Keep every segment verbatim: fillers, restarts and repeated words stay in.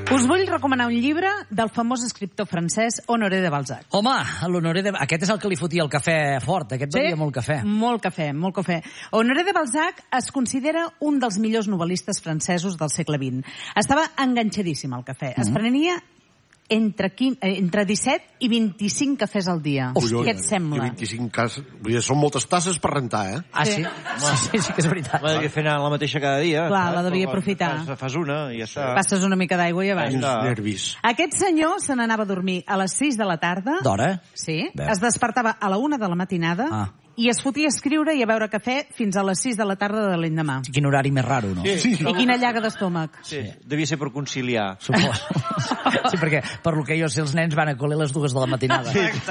Us vull recomanar un llibre del famós escriptor francès Honoré de Balzac. Home, l'Honoré de... aquest és el que li fotia el cafè fort, aquest Sí, bevia molt cafè. Molt cafè, molt cafè. Honoré de Balzac es considera un dels millors novel·listes francesos del segle vint. Estava enganxadíssim al cafè. Es prenia entre, quin, eh, entre disset i vint-i-cinc cafès al dia. Hòstia, Què et sembla? I vint-i-cinc cases... Vull dir, són moltes tasses per rentar, eh? Ah, sí? Sí, sí, sí que és veritat. Va que fent la mateixa cada dia. Clar, la devia Fas- aprofitar. Fas, fas una i ja està. Passes una mica d'aigua i avall. Quins nervis. Aquest senyor se n'anava a dormir a les sis de la tarda. D'hora? Sí. Veu. Es despertava a la una de la matinada Ah. i es fotia a escriure i a beure cafè fins a les sis de la tarda de l'endemà. Quin horari més raro, no? Sí, I quina llaga d'estómac. sí. Devia ser per conciliar. Suposo. Sí, perquè per lo que jo sé, els nens van a col·le a les dues de la matinada.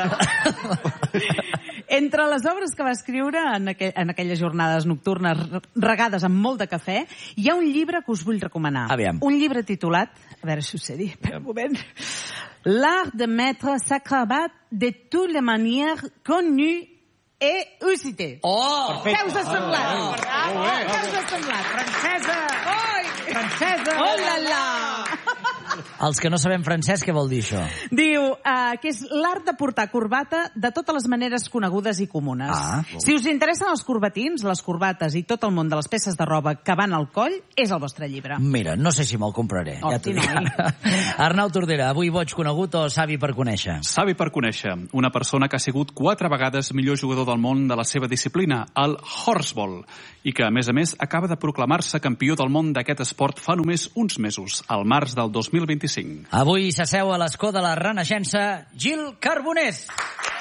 Entre les obres que va escriure en, aquell, en aquelles jornades nocturnes regades amb molt de cafè, hi ha un llibre que us vull recomanar. Aviam. Un llibre titulat, a veure si ho sé dir, per un moment, L'art de mettre sa cravate de toutes les manières connues et usitées. Oh! Què us ha semblat? Què us ha semblat? Francesa! Oi! Francesa! Oh la la! Els que no sabem francès, què vol dir això? Diu uh, que és l'art de portar corbata de totes les maneres conegudes i comunes. Ah. Si us interessen els corbatins, les corbates i tot el món de les peces de roba que van al coll, és el vostre llibre. Mira, no sé si me'l compraré. Oh, ja t'ho quin dic. noi. Arnau Tordera, avui boig conegut o savi per conèixer? Savi per conèixer, una persona que ha sigut quatre vegades millor jugador del món de la seva disciplina, el horseball, i que, a més a més, acaba de proclamar-se campió del món d'aquest esport fa només uns mesos, al març del dos mil vint-i-cinc. Avui s'asseu a l'escó de la Renaixença Gil Carbonés.